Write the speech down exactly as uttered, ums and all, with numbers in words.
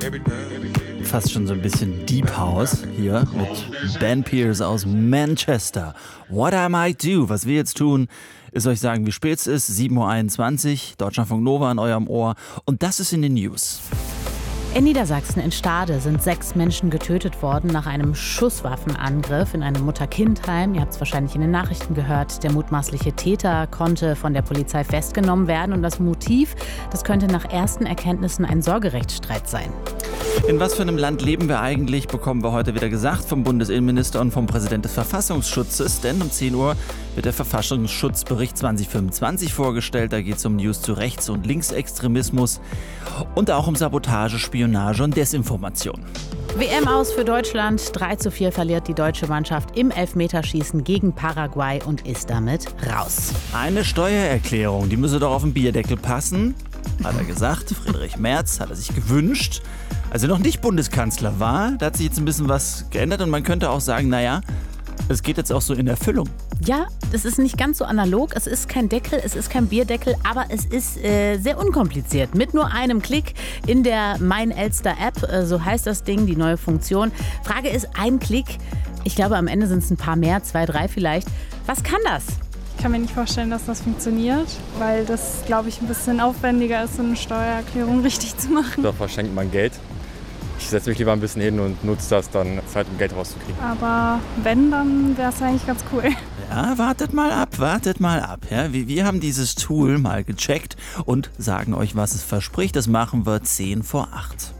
Fast schon so ein bisschen Deep House hier mit Ben Pearce aus Manchester. What I Might Do. Was wir jetzt tun, ist euch sagen, wie spät es ist. sieben Uhr einundzwanzig, Deutschlandfunk Nova in eurem Ohr. Und das ist in den News. In Niedersachsen in Stade sind sechs Menschen getötet worden nach einem Schusswaffenangriff in einem Mutter-Kind-Heim. Ihr habt es wahrscheinlich in den Nachrichten gehört. Der mutmaßliche Täter konnte von der Polizei festgenommen werden. Und das Motiv, das könnte nach ersten Erkenntnissen ein Sorgerechtsstreit sein. In was für einem Land leben wir eigentlich, bekommen wir heute wieder gesagt vom Bundesinnenminister und vom Präsident des Verfassungsschutzes. Denn um zehn Uhr wird der Verfassungsschutzbericht zwanzig fünfundzwanzig vorgestellt. Da geht es um News zu Rechts- und Linksextremismus und auch um Sabotage, Spionage und Desinformation. W M aus für Deutschland. drei zu vier verliert die deutsche Mannschaft im Elfmeterschießen gegen Paraguay und ist damit raus. Eine Steuererklärung, die müsse doch auf den Bierdeckel passen, hat er gesagt. Friedrich Merz hat er sich gewünscht. Als er noch nicht Bundeskanzler war, da hat sich jetzt ein bisschen was geändert und man könnte auch sagen, naja, es geht jetzt auch so in Erfüllung. Ja, das ist nicht ganz so analog. Es ist kein Deckel, es ist kein Bierdeckel, aber es ist äh, sehr unkompliziert. Mit nur einem Klick in der Mein Elster-App, äh, so heißt das Ding, die neue Funktion. Frage ist, ein Klick, ich glaube am Ende sind es ein paar mehr, zwei, drei vielleicht. Was kann das? Ich kann mir nicht vorstellen, dass das funktioniert, weil das, glaube ich, ein bisschen aufwendiger ist, so eine Steuererklärung richtig zu machen. Da verschenkt man Geld. Ich setze mich lieber ein bisschen hin und nutze das dann Zeit, um Geld rauszukriegen. Aber wenn, dann wäre es eigentlich ganz cool. Ja, wartet mal ab, wartet mal ab. Ja, wir, wir haben dieses Tool mal gecheckt und sagen euch, was es verspricht. Das machen wir zehn vor acht.